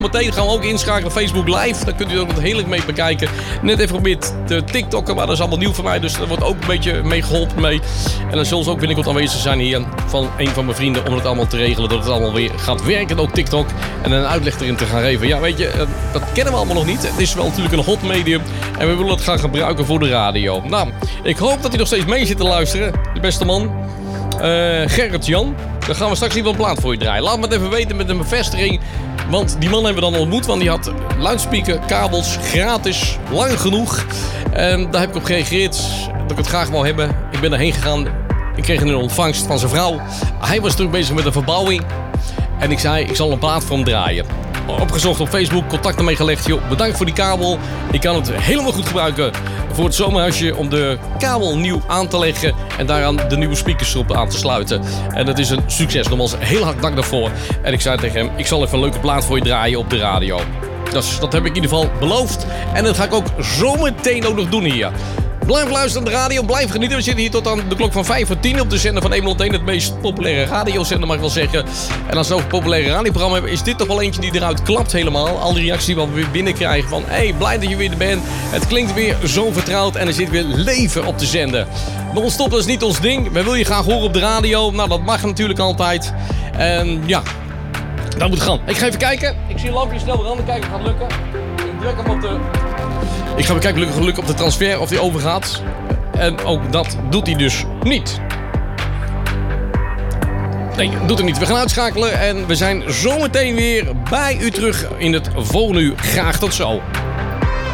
Meteen gaan we ook inschakelen Facebook Live. Daar kunt u ook wat heerlijk mee bekijken. Net even geprobeerd te TikTokken, maar dat is allemaal nieuw voor mij. Dus daar wordt ook een beetje mee geholpen mee. En dan zullen ze ook binnenkort aanwezig zijn hier van een van mijn vrienden om het allemaal te regelen. Dat het allemaal weer gaat werken, ook TikTok. En een uitleg erin te gaan geven. Ja, weet je, dat kennen we allemaal nog niet. Het is wel natuurlijk een hot medium. En we willen het gaan gebruiken voor de radio. Nou, ik hoop dat hij nog steeds mee zit te luisteren. De beste man. Gerrit-Jan. Dan gaan we straks hier wel een plaat voor je draaien. Laat me het even weten met een bevestiging. Want die man hebben we dan ontmoet. Want die had luidspreker, kabels, gratis, lang genoeg. En daar heb ik op gereageerd dat ik het graag wou hebben. Ik ben erheen gegaan. Ik kreeg een ontvangst van zijn vrouw. Hij was druk bezig met een verbouwing. En ik zei, ik zal een plaat voor hem draaien. Opgezocht op Facebook, contact ermee gelegd. Joh, bedankt voor die kabel. Ik kan het helemaal goed gebruiken voor het zomerhuisje om de kabel nieuw aan te leggen en daaraan de nieuwe speakers erop aan te sluiten. En dat is een succes. Nogmaals, heel hard dank daarvoor. En ik zei tegen hem, ik zal even een leuke plaat voor je draaien op de radio. Dus dat heb ik in ieder geval beloofd. En dat ga ik ook zometeen ook nog doen hier. Blijf luisteren aan de radio, blijf genieten. We zitten hier tot aan de klok van 5 voor 10 op de zender van 101. Het meest populaire radiozender, mag ik wel zeggen. En als we over populaire radioprogramma hebben, is dit toch wel eentje die eruit klapt helemaal. Al die reacties die we weer binnenkrijgen van, hey, blij dat je weer er bent. Het klinkt weer zo vertrouwd en er zit weer leven op de zender. Non-stop, dat is niet ons ding. We willen je graag horen op de radio. Nou, dat mag natuurlijk altijd. En ja, dat moet gaan. Ik ga even kijken. Ik zie een lampje snel veranderen. Kijken of het gaat lukken. Ik druk hem op de... Ik ga even kijken gelukkig op de transfer of die overgaat. En ook dat doet hij dus niet. Nee, doet hij niet. We gaan uitschakelen en we zijn zometeen weer bij u terug in het volgende uur. Graag tot zo.